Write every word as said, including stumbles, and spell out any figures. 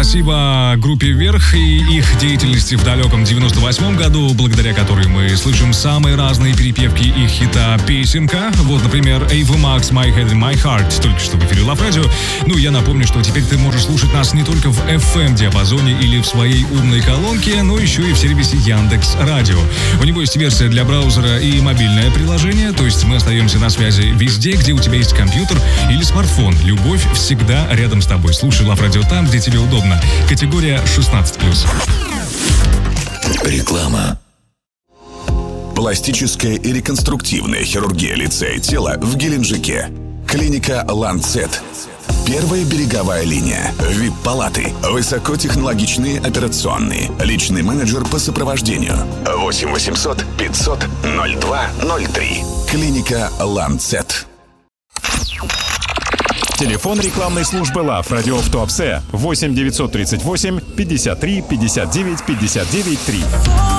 спасибо группе «Вверх» и их деятельности в далеком девяносто восьмом году, благодаря которой мы слышим самые разные перепевки их хита «Песенка». Вот, например, Ava Max «My Head and My Heart» только что в эфире Love Radio. Ну, я напомню, что теперь ты можешь слушать нас не только в эф эм-диапазоне или в своей умной колонке, но еще и в сервисе Яндекс.Радио. У него есть версия для браузера и мобильное приложение, то есть мы остаемся на связи везде, где у тебя есть компьютер или смартфон. Любовь всегда рядом с тобой. Слушай Love Radio там, где тебе удобно. Категория шестнадцать плюс. Реклама. Пластическая и реконструктивная хирургия лица и тела в Геленджике. Клиника «Ланцет». Первая береговая линия. ви ай пи-палаты. Высокотехнологичные операционные. Личный менеджер по сопровождению. восемь восемьсот пятьсот ноль два ноль три. Клиника «Ланцет». Телефон рекламной службы Love Radio в Туапсе восемь девятьсот тридцать восемь пятьдесят три пятьдесят девять пятьдесят девять три.